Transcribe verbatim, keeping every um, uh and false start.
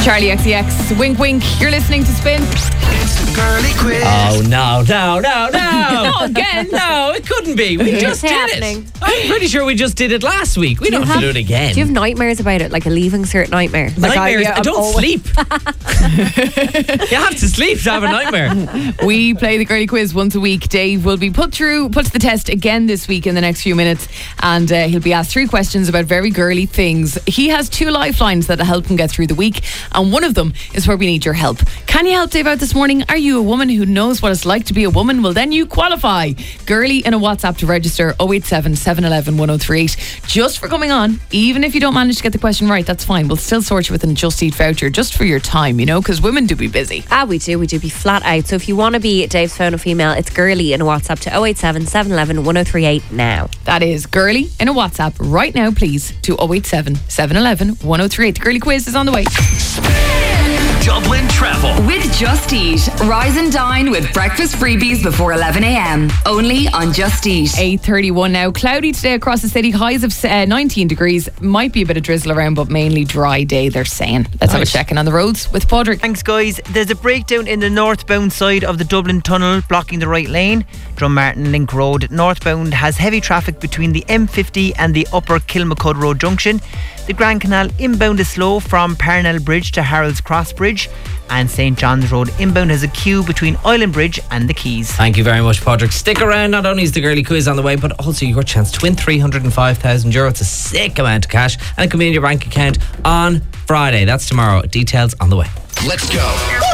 Charlie X C X, wink wink, you're listening to Spin. It's the girly quiz. Oh, no, no, no, no. No, again. No, it couldn't be. We just did happening. it. I'm pretty sure we just did it last week. We Do don't you have to do it again. Do you have nightmares about it, like a leaving cert nightmare? Like Nightmares? I, yeah, I don't I'm always- sleep. You have to sleep to have a nightmare. We play the girly quiz once a week. Dave will be put through, put to the test again this week in the next few minutes, and uh, he'll be asked three questions about very girly things. He has two lifelines that'll help him get through the week, and one of them is where we need your help. Can you help Dave out this morning? Are you a woman who knows what it's like to be a woman? Well, then you qualify. Girly in a WhatsApp to register oh eight seven, seven one one, one oh three eight. Just for coming on, even if you don't manage to get the question right, that's fine. We'll still sort you with an Just Eat voucher just for your time, you know, because women do be busy. Ah, we do. We do be flat out. So if you want to be Dave's phone or female, it's girly in a WhatsApp to oh eight seven, seven one one, one oh three eight now. That is girly in a WhatsApp right now, please, to oh eight seven, seven one one, one oh three eight. The girly quiz is on the way. Dublin Travel. With Just Eat. Rise and dine with breakfast freebies before eleven a.m. Only on Just Eat. eight thirty-one now. Cloudy today across the city. Highs of uh, nineteen degrees. Might be a bit of drizzle around, but mainly dry day, they're saying. Let's have a check in on the roads with Padraig. Thanks, guys. There's a breakdown in the northbound side of the Dublin Tunnel, blocking the right lane. Drummartin Link Road northbound has heavy traffic between the M fifty and the Upper Kilmacud Road junction. The Grand Canal inbound is slow from Parnell Bridge to Harold's Cross Bridge, and St John's Road inbound has a queue between Island Bridge and the Keys. Thank you very much, Padraig. Stick around. Not only is the girly quiz on the way, but also your chance to win three hundred five thousand euro. It's a sick amount of cash, and it can be in your bank account on Friday. That's tomorrow. Details on the way. Let's go.